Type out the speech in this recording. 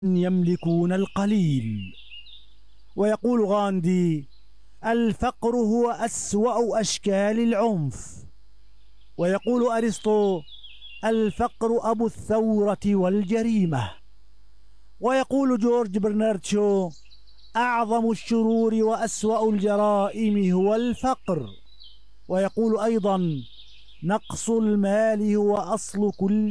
يملكون القليل. ويقول غاندي: الفقر هو أسوأ أشكال العنف. ويقول أرسطو: الفقر أبو الثورة والجريمة. ويقول جورج برنارد شو: أعظم الشرور وأسوأ الجرائم هو الفقر. ويقول أيضا: نقص المال هو أصل كل